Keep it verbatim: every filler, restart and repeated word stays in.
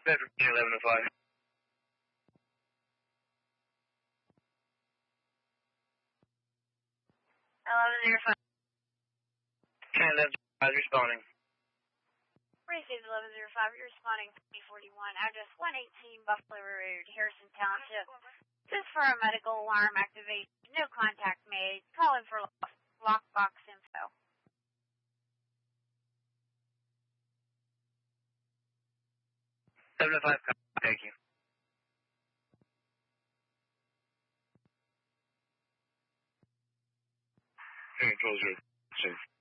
Bedford eleven oh five. eleven oh five. ten eleven oh five responding. Received eleven oh five, you're responding to B forty-one, address one eighteen Buffalo Road, Harrison Township. This is for a medical alarm activation, no contact made, calling for lockbox info. seven oh five, thank you. Hey, close your